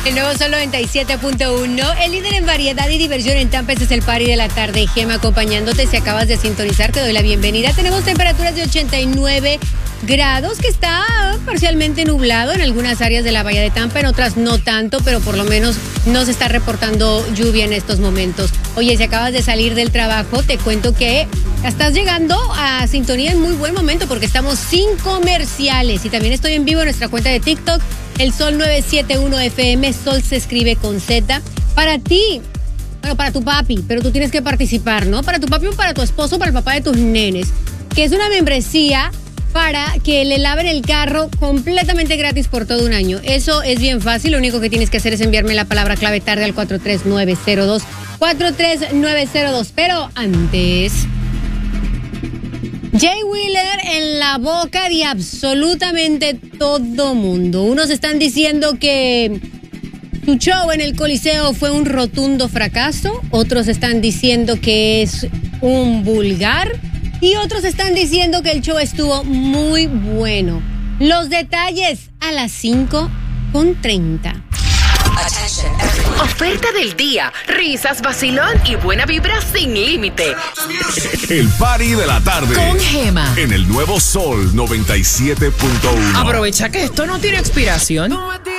El nuevo Sol 97.1, el líder en variedad y diversión en Tampa. Este es el party de la tarde. Gema acompañándote. Si acabas de sintonizar, te doy la bienvenida. Tenemos temperaturas de 89 grados, que está parcialmente nublado en algunas áreas de la bahía de Tampa, en otras no tanto, pero por lo menos no se está reportando lluvia en estos momentos. Oye, si acabas de salir del trabajo, te cuento que estás llegando a sintonía en muy buen momento porque estamos sin comerciales y también estoy en vivo en nuestra cuenta de TikTok, el Sol 971 FM. Sol se escribe con Z. Para ti, bueno, para tu papi, pero tú tienes que participar, ¿no? Para tu papi o para tu esposo, para el papá de tus nenes, que es una membresía para que le laven el carro completamente gratis por todo un año. Eso es bien fácil. Lo único que tienes que hacer es enviarme la palabra clave tarde al 43902. 43902. Pero antes, Jay Wheeler en la boca de absolutamente todo mundo. Unos están diciendo que su show en el Coliseo fue un rotundo fracaso. Otros están diciendo que es un vulgar. Y otros están diciendo que el show estuvo muy bueno. Los detalles a las 5:30. Oferta del día, risas, vacilón y buena vibra sin límite. El party de la tarde. Con Gema. En el nuevo Sol 97.1. Aprovecha que esto no tiene expiración.